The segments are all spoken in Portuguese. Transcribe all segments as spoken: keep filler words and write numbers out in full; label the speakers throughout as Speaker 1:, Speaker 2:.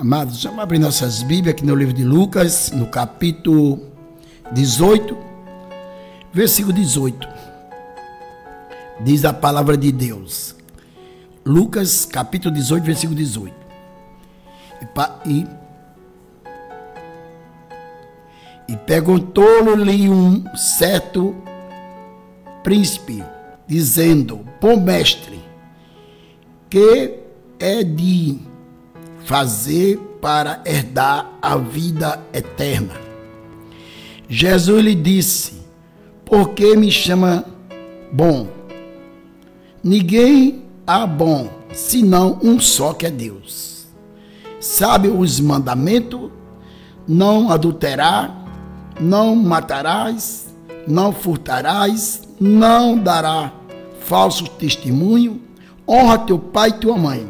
Speaker 1: Amados, vamos abrir nossas Bíblias aqui no livro de Lucas, no capítulo dezoito, versículo dezoito. Diz a palavra de Deus. Lucas, capítulo dezoito, versículo dezoito. E, e perguntou-lhe um certo príncipe, dizendo: Bom mestre, que é de fazer para herdar a vida eterna? Jesus lhe disse: Por que me chama bom? Ninguém há bom, senão um só, que é Deus. Sabe os mandamentos? Não adulterar, não matarás, não furtarás, não dará falso testemunho, honra teu pai e tua mãe.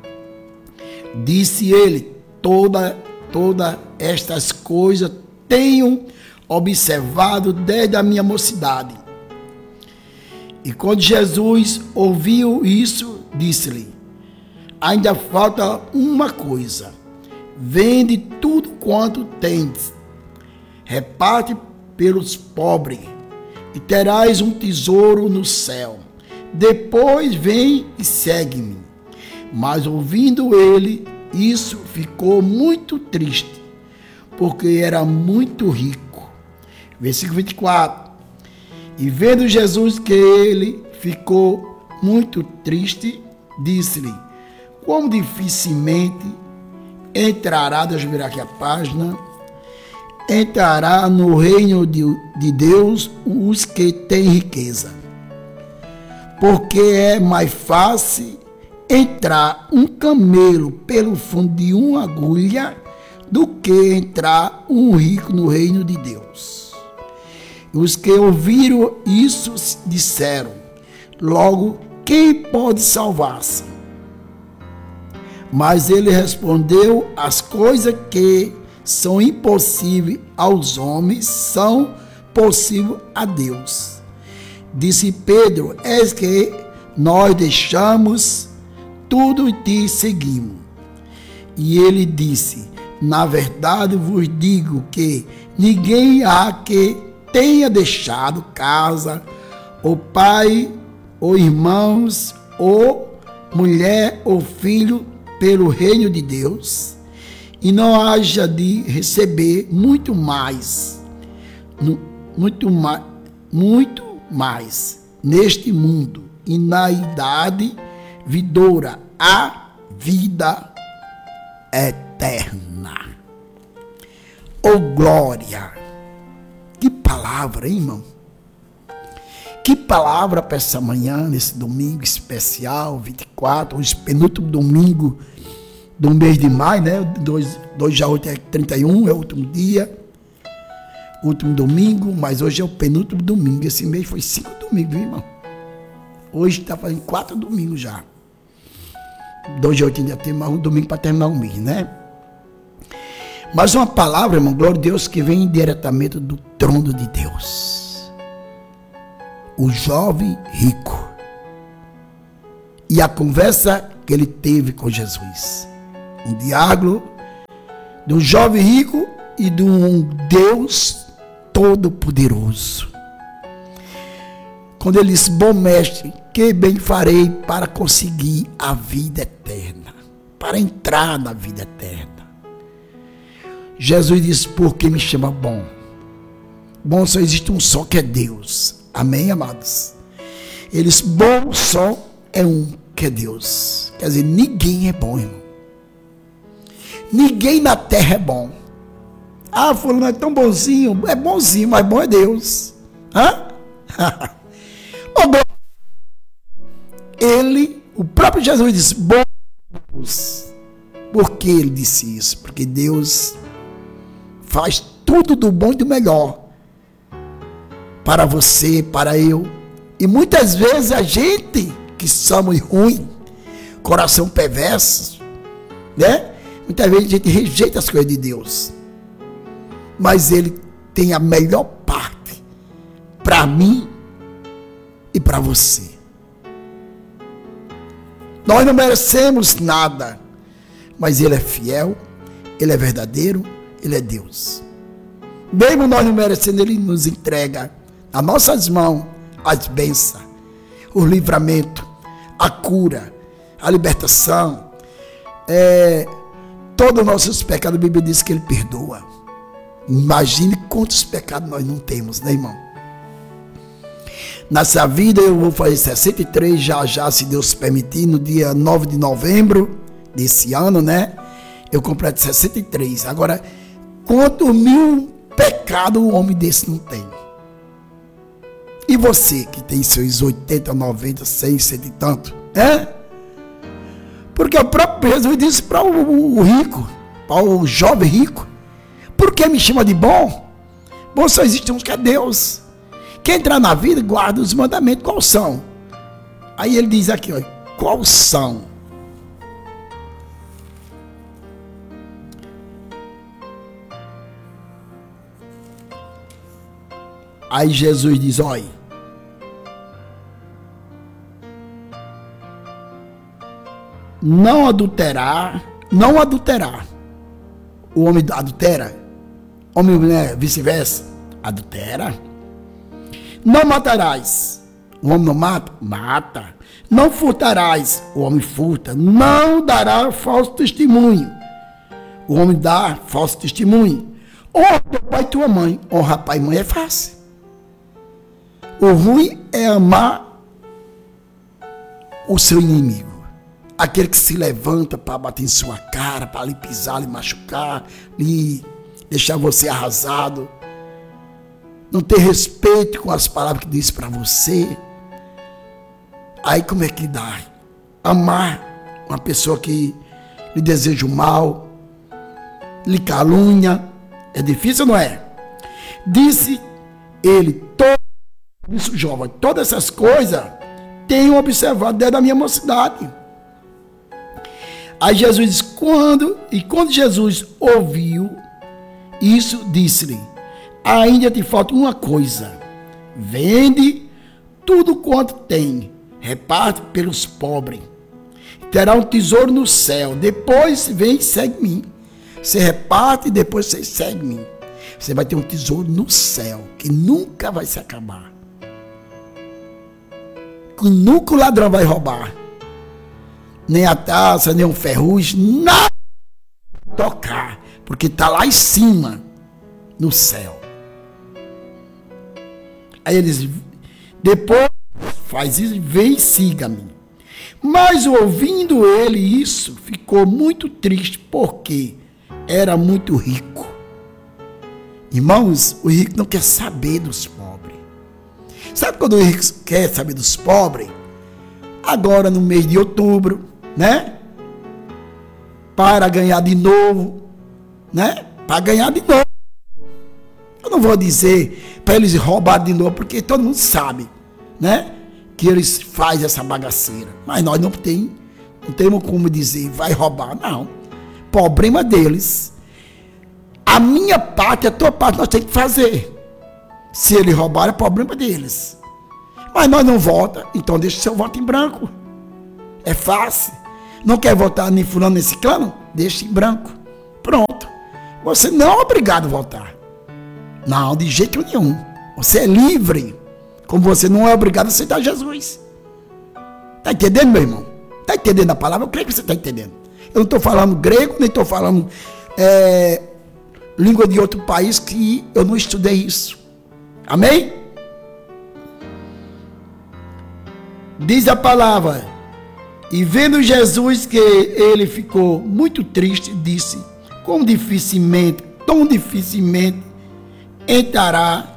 Speaker 1: Disse ele: toda, toda estas coisas tenho observado desde a minha mocidade. E quando Jesus ouviu isso, disse-lhe: ainda falta uma coisa. Vende tudo quanto tens, reparte pelos pobres, e terás um tesouro no céu. Depois vem e segue-me. Mas ouvindo ele isso, ficou muito triste, porque era muito rico. Versículo vinte e quatro. E vendo Jesus que ele ficou muito triste, disse-lhe: Quão dificilmente entrará, deixa eu virar aqui a página, entrará no reino de, de Deus os que têm riqueza. Porque é mais fácil entrar um camelo pelo fundo de uma agulha do que entrar um rico no reino de Deus. E os que ouviram isso disseram: logo, quem pode salvar-se? Mas ele respondeu: as coisas que são impossíveis aos homens são possíveis a Deus. Disse Pedro: eis que nós deixamos tudo e te seguimos. E ele disse: na verdade vos digo que ninguém há que tenha deixado casa, ou pai, ou irmãos, ou mulher, ou filho, pelo reino de Deus, e não haja de receber muito mais, muito mais, muito mais neste mundo e na idade vindoura a vida eterna. Oh glória! Que palavra, hein, irmão? Que palavra para essa manhã, nesse domingo especial, vinte e quatro, hoje penúltimo domingo do mês de maio, né? Dois, dois já hoje é trinta e um, é o último dia, último domingo, mas hoje é o penúltimo domingo. Esse mês foi cinco domingos, viu, irmão? Hoje está fazendo quatro domingos já. Dois de oito ainda tem mais um domingo para terminar o mês, né? Mas uma palavra, irmão, glória a Deus, que vem diretamente do trono de Deus. O jovem rico. E a conversa que ele teve com Jesus. Um diálogo de um jovem rico e de um Deus todo-poderoso. Quando ele disse: bom mestre, que bem farei para conseguir a vida eterna, para entrar na vida eterna? Jesus disse: por que me chama bom? Bom só existe um só, que é Deus. Amém, amados? Ele disse: bom só é um, que é Deus. Quer dizer, ninguém é bom, irmão. Ninguém na terra é bom. Ah, fulano é tão bonzinho. É bonzinho, mas bom é Deus. Hã? Oh, bom. Ele, o próprio Jesus disse: bom Deus. Por que ele disse isso? Porque Deus faz tudo do bom e do melhor para você, para eu. E muitas vezes a gente que somos ruins, coração perverso, né? Muitas vezes a gente rejeita as coisas de Deus. Mas ele tem a melhor parte para mim e para você. Nós não merecemos nada, mas ele é fiel, Ele é verdadeiro, Ele é Deus. Mesmo nós não merecendo, Ele nos entrega nas nossas mãos as bênçãos, o livramento, a cura, a libertação. É, todos os nossos pecados, a Bíblia diz que Ele perdoa. Imagine quantos pecados nós não temos, né, irmão? Nessa vida eu vou fazer sessenta e três, já já, se Deus permitir, no dia nove de novembro desse ano, né? Eu completo sessenta e três. Agora, quantos mil pecados um homem desse não tem? E você que tem seus oitenta, noventa, cem, cento e tanto, é? Porque o próprio Jesus disse para o, o rico, para o jovem rico: por que me chama de bom? Bom só existe um que é Deus. Quem entrar na vida, guarda os mandamentos. Quais são? Aí ele diz aqui, ó, quais são? Aí Jesus diz, olha, não adulterar, não adulterar. O homem adultera, homem e mulher vice-versa, adultera. Não matarás, o homem não mata, mata. Não furtarás, o homem furta. Não dará falso testemunho, o homem dá falso testemunho. Honra teu pai e tua mãe, honra pai e mãe é fácil. O ruim é amar o seu inimigo. Aquele que se levanta para bater em sua cara, para lhe pisar, lhe machucar, lhe deixar você arrasado. Não ter respeito com as palavras que diz para você. Aí como é que dá? Amar uma pessoa que lhe deseja o mal, lhe calúnia, é difícil, não é? Disse ele, todo isso, jovem, todas essas coisas tenho observado desde a minha mocidade. Aí Jesus diz, quando, e quando Jesus ouviu isso, disse-lhe, ainda te falta uma coisa, vende tudo quanto tem, reparte pelos pobres, terá um tesouro no céu, depois vem e segue-me. Você reparte e depois você segue-me. Você vai ter um tesouro no céu, que nunca vai se acabar, que nunca o ladrão vai roubar, nem a taça, nem um ferrugem, nada tocar, porque está lá em cima, no céu. Aí eles, depois faz isso, vem e siga-me. Mas ouvindo ele isso, ficou muito triste, porque era muito rico. Irmãos, o rico não quer saber dos pobres. Sabe quando o rico quer saber dos pobres? Agora no mês de outubro, né? Para ganhar de novo, né? Para ganhar de novo. Eu não vou dizer para eles roubar de novo, porque todo mundo sabe, né? Que eles fazem essa bagaceira. Mas nós não tem, não temos como dizer, vai roubar, não. Problema deles. A minha parte, a tua parte, nós temos que fazer. Se ele roubar, é problema deles. Mas nós não vota, então deixa o seu voto em branco. É fácil. Não quer votar nem fulano, nem ciclano? Deixa em branco. Pronto. Você não é obrigado a votar. Não, de jeito nenhum. Você é livre. Como você não é obrigado a aceitar Jesus. Está entendendo, meu irmão? Está entendendo a palavra? Eu creio que você está entendendo. Eu não estou falando grego, nem estou falando é, língua de outro país, que eu não estudei isso. Amém? Diz a palavra. E vendo Jesus que ele ficou muito triste, disse, quão dificilmente, tão dificilmente entrará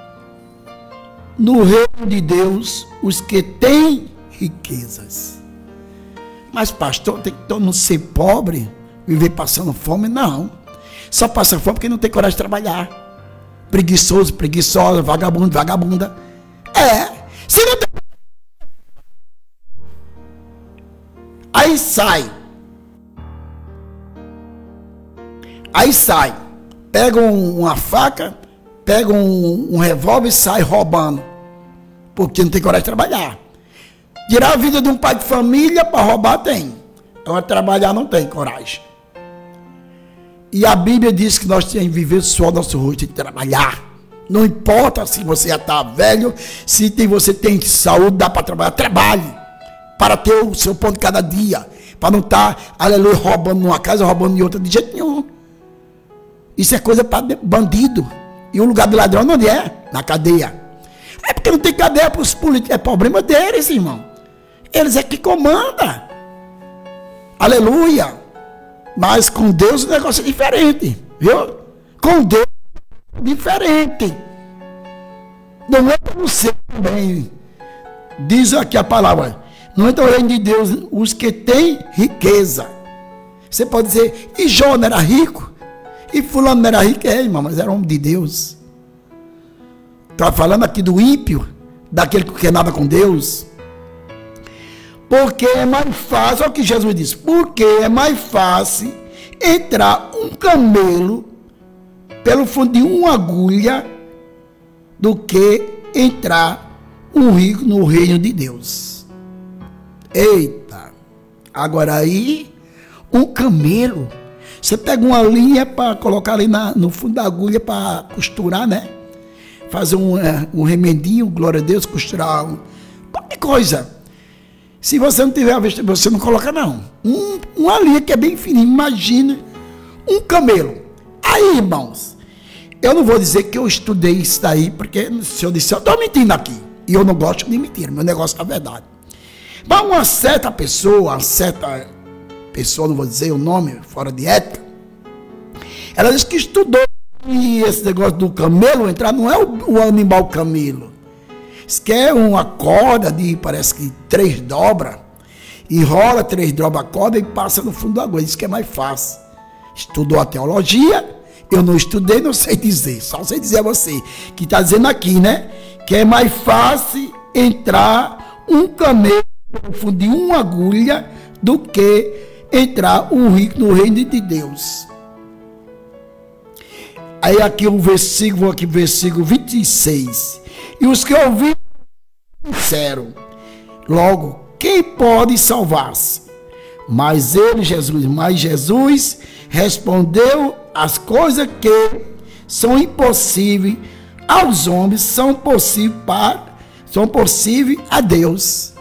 Speaker 1: no reino de Deus os que têm riquezas. Mas pastor, tem que todo mundo ser pobre, viver passando fome? Não. Só passa fome porque não tem coragem de trabalhar. Preguiçoso, preguiçosa, vagabundo, vagabunda. É. Se não tem... Aí sai. Aí sai. Pega um, uma faca, pega um, um revólver e sai roubando. Porque não tem coragem de trabalhar. Tirar a vida de um pai de família para roubar tem. Agora trabalhar não tem coragem. E a Bíblia diz que nós temos que viver só nosso rosto e trabalhar. Não importa se você já está velho, se tem, você tem saúde, dá para trabalhar, trabalhe. Para ter o seu pão de cada dia. Para não estar, tá, aleluia, roubando numa casa, roubando em outra, de jeito nenhum. Isso é coisa para bandido. E o lugar do ladrão onde é? Na cadeia. É porque não tem cadeia para os políticos. É problema deles, irmão. Eles é que comandam. Aleluia. Mas com Deus o negócio é diferente. Viu? Com Deus é diferente. Não é para você também. Diz aqui a palavra. Não é do reino de Deus os que têm riqueza. Você pode dizer, e Jó não era rico? E fulano não era rico? É, irmão, mas era homem de Deus. Está falando aqui do ímpio, daquele que quer nada com Deus. Porque é mais fácil, olha o que Jesus disse, porque é mais fácil entrar um camelo pelo fundo de uma agulha do que entrar um rico no reino de Deus. Eita, agora aí, um camelo, você pega uma linha para colocar ali na, no fundo da agulha para costurar, né? Fazer um, é, um remendinho, glória a Deus, costurar um, qualquer coisa. Se você não tiver a vista, você não coloca não. Um, uma linha que é bem fininha, imagina um camelo. Aí, irmãos, eu não vou dizer que eu estudei isso daí, porque se eu disser, eu estou mentindo aqui. E eu não gosto de mentir, meu negócio é a verdade. Mas uma certa pessoa, uma certa pessoa, não vou dizer o nome, fora de ética, ela disse que estudou e esse negócio do camelo entrar, não é o, o animal camelo. Isso que é uma corda de, parece que três dobra, enrola três dobra a corda e passa no fundo da água. Isso que é mais fácil. Estudou a teologia, eu não estudei, não sei dizer, só sei dizer a você, que está dizendo aqui, né, que é mais fácil entrar um camelo no fundo de uma agulha do que entrar um rico no reino de Deus. Aí aqui o versículo, aqui versículo vinte e seis. E os que ouviram disseram, logo, quem pode salvar-se? Mas ele, Jesus, mas Jesus respondeu, as coisas que são impossíveis aos homens são possíveis para, são possíveis a Deus.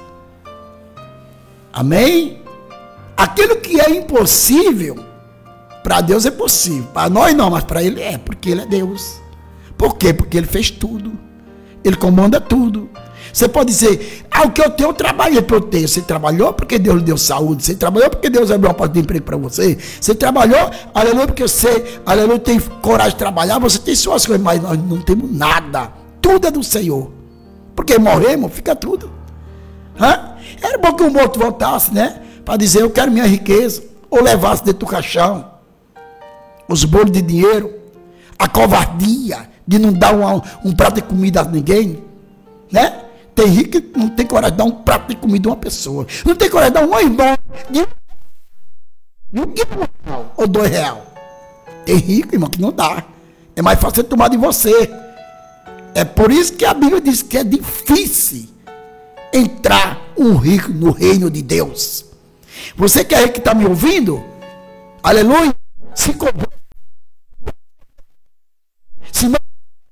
Speaker 1: Amém? Aquilo que é impossível, para Deus é possível. Para nós não, mas para Ele é, porque Ele é Deus. Por quê? Porque Ele fez tudo. Ele comanda tudo. Você pode dizer, ah, o que eu tenho, eu trabalhei para eu ter. Você trabalhou porque Deus lhe deu saúde. Você trabalhou porque Deus abriu uma porta de emprego para você. Você trabalhou, aleluia, porque você, aleluia, tem coragem de trabalhar. Você tem suas coisas, mas nós não temos nada. Tudo é do Senhor. Porque morremos, fica tudo. Hã? Era bom que o morto voltasse, né? Para dizer, eu quero minha riqueza. Ou levasse dentro do caixão os bolos de dinheiro, a covardia de não dar um, um prato de comida a ninguém, né? Tem rico que não tem coragem de dar um prato de comida a uma pessoa, não tem coragem de dar um irmão de um real ou dois real. Tem rico, irmão, que não dá. É mais fácil tomar de você. É por isso que a Bíblia diz que é difícil entrar um rico no reino de Deus. Você que é rico que está me ouvindo, aleluia, se converte. Se não...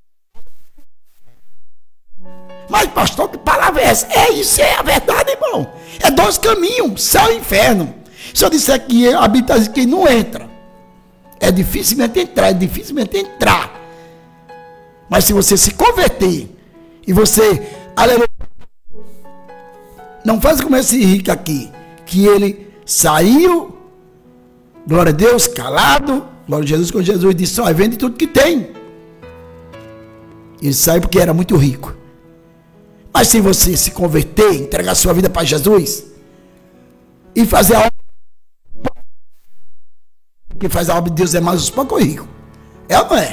Speaker 1: Mas pastor, que palavra é essa? É isso, é a verdade, irmão. É dois caminhos, céu e inferno. Se eu disser que a Bíblia diz que não entra, é dificilmente entrar, é dificilmente entrar. Mas se você se converter e você, aleluia, não faz como esse rico aqui, que ele saiu, glória a Deus, calado, glória a Jesus, quando Jesus disse, ó, vende tudo que tem. Ele saiu porque era muito rico. Mas se você se converter, entregar sua vida para Jesus e fazer a obra, que faz a obra de Deus é mais os poucos ricos. É ou não é?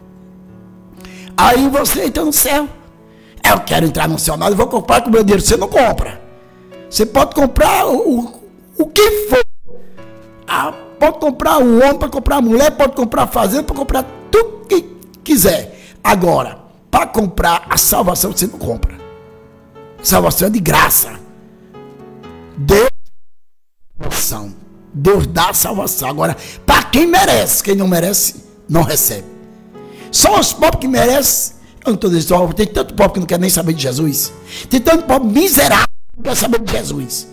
Speaker 1: Aí você entra no céu. Eu quero entrar no céu, mas eu vou comprar com o meu dinheiro. Você não compra. Você pode comprar o, o, o que for. Ah, pode comprar o homem, pode comprar a mulher, pode comprar a fazenda, pode comprar tudo que quiser. Agora, para comprar a salvação, você não compra. Salvação é de graça. Deus dá salvação. Deus dá salvação. Agora, para quem merece. Quem não merece, não recebe. Só os pobres que merecem. Eu não estou dizendo, tem tanto pobre que não quer nem saber de Jesus. Tem tanto pobre miserável que não quer saber de Jesus.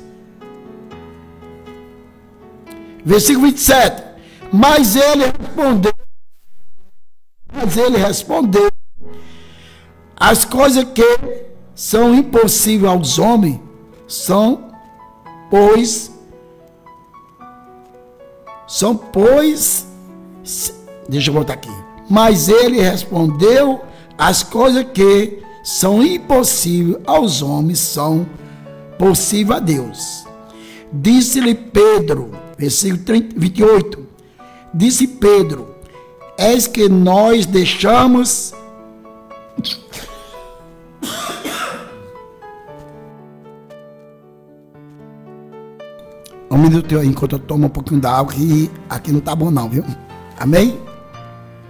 Speaker 1: Versículo vinte e sete. Mas ele respondeu. Mas ele respondeu. As coisas que são impossíveis aos homens são, pois, são, pois, deixa eu voltar aqui. Mas ele respondeu, as coisas que são impossíveis aos homens são possíveis a Deus. Disse-lhe Pedro, versículo vinte e oito, disse Pedro, eis que nós deixamos um minuto enquanto eu tomo um pouquinho da água, que aqui não tá bom não, viu? Amém?